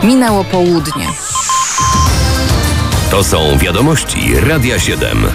Minęło południe. To są wiadomości Radia 7.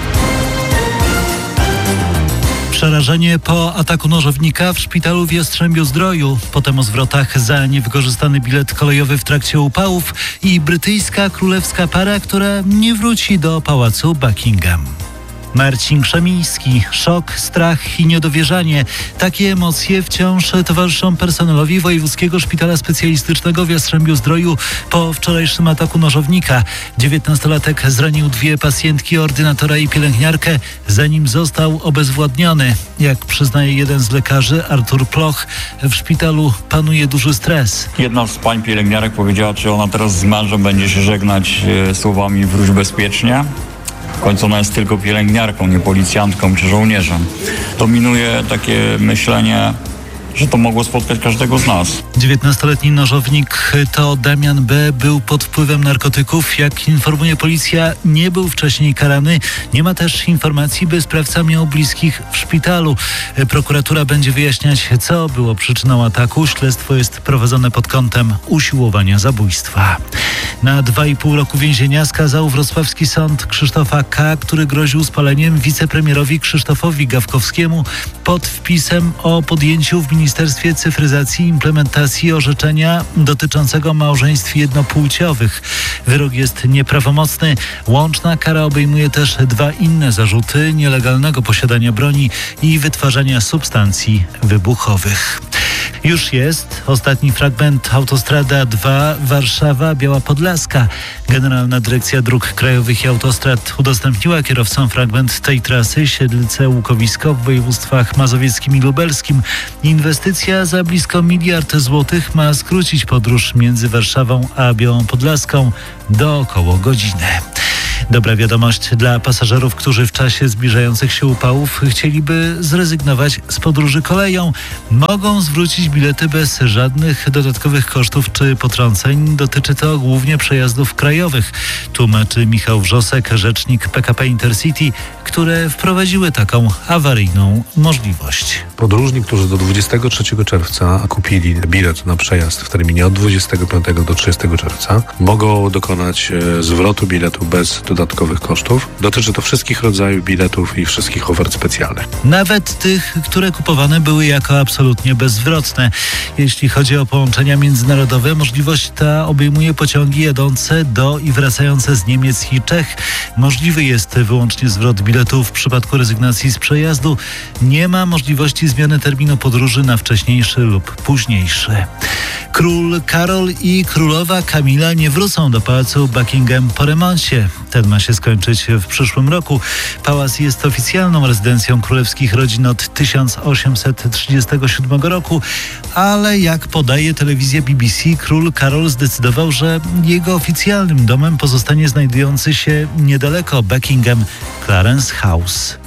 Przerażenie po ataku nożownika w szpitalu w Jastrzębiu-Zdroju, potem o zwrotach za niewykorzystany bilet kolejowy w trakcie upałów i brytyjska królewska para, która nie wróci do pałacu Buckingham. Marcin Krzemiński. Szok, strach i niedowierzanie. Takie emocje wciąż towarzyszą personelowi Wojewódzkiego Szpitala Specjalistycznego w Jastrzębiu-Zdroju po wczorajszym ataku nożownika. 19-latek zranił 2 pacjentki, ordynatora i pielęgniarkę, zanim został obezwładniony. Jak przyznaje jeden z lekarzy, Artur Ploch, w szpitalu panuje duży stres. Jedna z pań pielęgniarek powiedziała, czy ona teraz z mężem będzie się żegnać słowami "wróć bezpiecznie". W końcu ona jest tylko pielęgniarką, nie policjantką czy żołnierzem. Dominuje takie myślenie, że to mogło spotkać każdego z nas. 19-letni nożownik to Damian B. był pod wpływem narkotyków. Jak informuje policja, nie był wcześniej karany. Nie ma też informacji, by sprawca miał bliskich w szpitalu. Prokuratura będzie wyjaśniać, co było przyczyną ataku. Śledztwo jest prowadzone pod kątem usiłowania zabójstwa. Na 2,5 roku więzienia skazał wrocławski sąd Krzysztofa K., który groził spaleniem wicepremierowi Krzysztofowi Gawkowskiemu pod wpisem o podjęciu w Ministerstwie Cyfryzacji i Implementacji orzeczenia dotyczącego małżeństw jednopłciowych. Wyrok jest nieprawomocny. Łączna kara obejmuje też 2 inne zarzuty: nielegalnego posiadania broni i wytwarzania substancji wybuchowych. Już jest ostatni fragment autostrada 2 Warszawa-Biała Podlaska. Generalna Dyrekcja Dróg Krajowych i Autostrad udostępniła kierowcom fragment tej trasy Siedlce-Łukowisko w województwach mazowieckim i lubelskim. Inwestycja za blisko 1 miliard złotych ma skrócić podróż między Warszawą a Białą Podlaską do około godziny. Dobra wiadomość dla pasażerów, którzy w czasie zbliżających się upałów chcieliby zrezygnować z podróży koleją. Mogą zwrócić bilety bez żadnych dodatkowych kosztów czy potrąceń. Dotyczy to głównie przejazdów krajowych. Tłumaczy Michał Wrzosek, rzecznik PKP Intercity, które wprowadziły taką awaryjną możliwość. Podróżni, którzy do 23 czerwca kupili bilet na przejazd w terminie od 25 do 30 czerwca, mogą dokonać zwrotu biletu bez dodatkowych kosztów. Dotyczy to wszystkich rodzajów biletów i wszystkich ofert specjalnych. Nawet tych, które kupowane były jako absolutnie bezzwrotne. Jeśli chodzi o połączenia międzynarodowe, możliwość ta obejmuje pociągi jadące do i wracające z Niemiec i Czech. Możliwy jest wyłącznie zwrot biletu w przypadku rezygnacji z przejazdu. Nie ma możliwości zmiany terminu podróży na wcześniejszy lub późniejszy. Król Karol i królowa Kamila nie wrócą do pałacu Buckingham po remoncie. Ten ma się skończyć w przyszłym roku. Pałac jest oficjalną rezydencją królewskich rodzin od 1837 roku, ale jak podaje telewizja BBC, król Karol zdecydował, że jego oficjalnym domem pozostanie znajdujący się niedaleko Buckingham Clarence House.